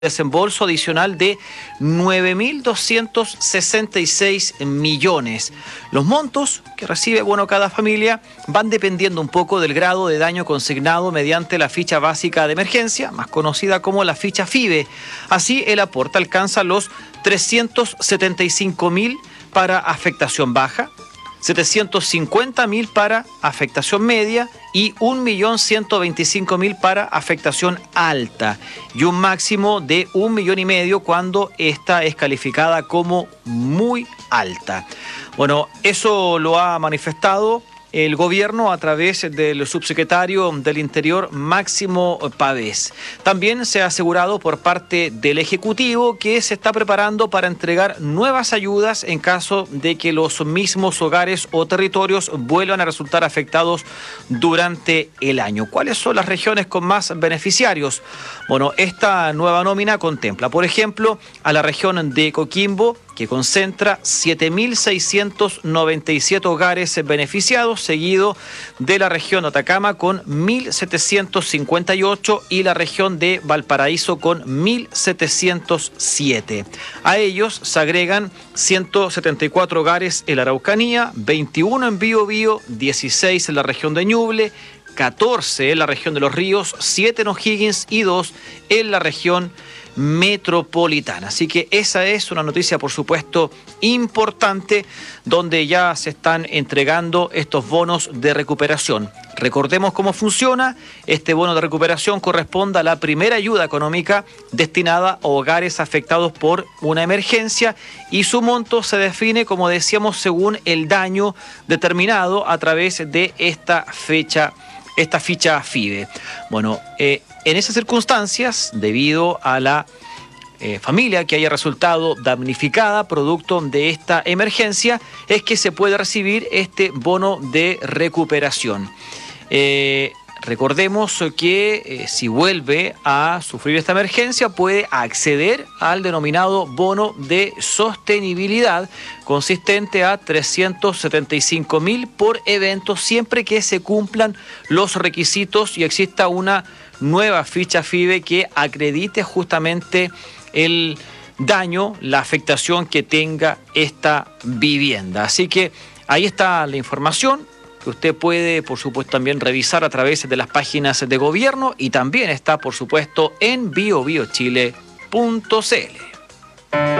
desembolso adicional de 9.266 millones. Los montos que recibe cada familia van dependiendo un poco del grado de daño consignado mediante la ficha básica de emergencia, más conocida como la ficha FIBE. Así, el aporte alcanza los 375.000 para afectación baja, 750.000 para afectación media y 1.125.000 para afectación alta, y un máximo de 1,5 millones cuando esta es calificada como muy alta. Bueno, eso lo ha manifestado el gobierno a través del subsecretario del Interior, Máximo Pavés. También se ha asegurado por parte del Ejecutivo que se está preparando para entregar nuevas ayudas en caso de que los mismos hogares o territorios vuelvan a resultar afectados durante el año. ¿Cuáles son las regiones con más beneficiarios? Bueno, esta nueva nómina contempla, por ejemplo, a la región de Coquimbo, que concentra 7.697 hogares beneficiados, seguido de la región de Atacama con 1.758 y la región de Valparaíso con 1.707. A ellos se agregan 174 hogares en la Araucanía, 21 en Biobío, 16 en la región de Ñuble, 14 en la región de Los Ríos, 7 en O'Higgins y 2 en la región metropolitana. Así que esa es una noticia, por supuesto, importante, donde ya se están entregando estos bonos de recuperación. Recordemos cómo funciona. Este bono de recuperación corresponde a la primera ayuda económica destinada a hogares afectados por una emergencia, y su monto se define, como decíamos, según el daño determinado a través de esta ficha FIBE. Bueno, en esas circunstancias, debido a la familia que haya resultado damnificada producto de esta emergencia, es que se puede recibir este bono de recuperación. Recordemos que si vuelve a sufrir esta emergencia, puede acceder al denominado bono de sostenibilidad, consistente a 375.000 por evento, siempre que se cumplan los requisitos y exista una nueva ficha FIBE que acredite justamente el daño, la afectación que tenga esta vivienda. Así que ahí está la información que usted puede, por supuesto, también revisar a través de las páginas de gobierno, y también está, por supuesto, en biobiochile.cl.